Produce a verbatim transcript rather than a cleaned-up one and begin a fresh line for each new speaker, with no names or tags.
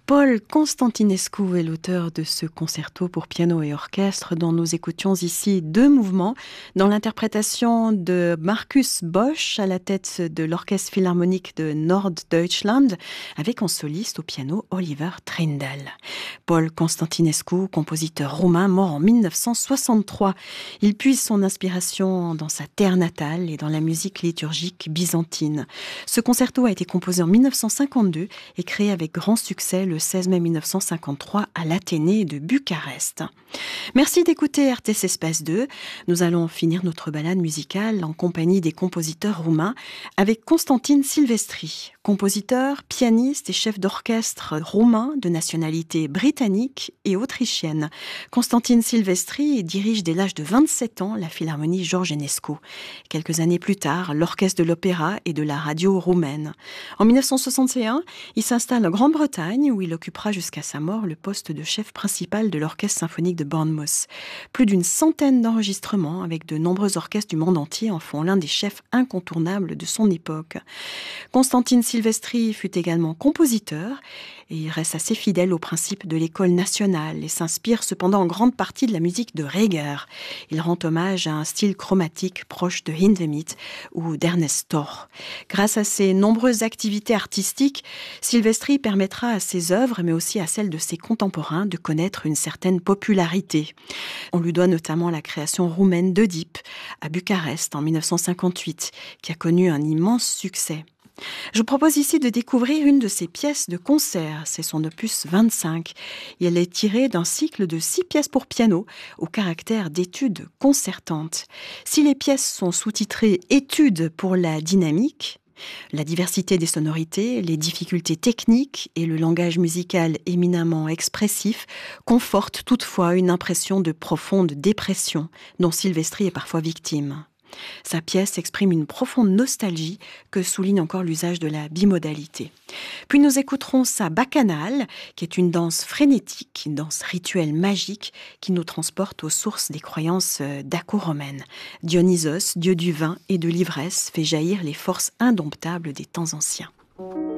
Paul Constantinescu est l'auteur de ce concerto pour piano et orchestre dont nous écoutions ici deux mouvements dans l'interprétation de Markus Bosch à la tête de l'Orchestre philharmonique de Norddeutschland avec en soliste au piano Oliver Trindl. Paul Constantinescu, compositeur roumain mort en mille neuf cent soixante-trois. Il puise son inspiration dans sa terre natale et dans la musique liturgique byzantine. Ce concerto a été composé en mille neuf cent cinquante-deux et créé avec grand succès le seize mai mille neuf cent cinquante-trois à l'Athénée de Bucarest. Merci d'écouter R T C Space deux. Nous allons finir notre balade musicale en compagnie des compositeurs roumains avec Constantin Silvestri, compositeur, pianiste et chef d'orchestre roumain de nationalité britannique et autrichienne. Constantin Silvestri dirige dès l'âge de vingt-sept ans la Philharmonie George Enescu. Quelques années plus tard, l'Orchestre de l'Opéra et de la radio roumaine. En mille neuf cent soixante et un, il s'installe en Grande-Bretagne où il occupera jusqu'à sa mort le poste de chef principal de l'Orchestre symphonique de Bournemouth. Plus d'une centaine d'enregistrements avec de nombreux orchestres du monde entier en font l'un des chefs incontournables de son époque. Constantin Silvestri fut également compositeur et il reste assez fidèle aux principes de l'école nationale et s'inspire cependant en grande partie de la musique de Reger. Il rend hommage à un style chromatique proche de Hindemith ou d'Ernest Storr. Grâce à ses nombreuses activités artistiques, Silvestri permettra à ses œuvres, mais aussi à celles de ses contemporains, de connaître une certaine popularité. On lui doit notamment la création roumaine d'Œdipe à Bucarest en mille neuf cent cinquante-huit, qui a connu un immense succès. Je vous propose ici de découvrir une de ses pièces de concert, c'est son opus vingt-cinq. Et elle est tirée d'un cycle de six pièces pour piano au caractère d'étude concertante. Si les pièces sont sous-titrées « Études pour la dynamique », la diversité des sonorités, les difficultés techniques et le langage musical éminemment expressif confortent toutefois une impression de profonde dépression dont Silvestri est parfois victime. Sa pièce exprime une profonde nostalgie que souligne encore l'usage de la bimodalité. Puis nous écouterons sa bacchanale, qui est une danse frénétique, une danse rituelle magique qui nous transporte aux sources des croyances daco-romaines. Dionysos, dieu du vin et de l'ivresse, fait jaillir les forces indomptables des temps anciens.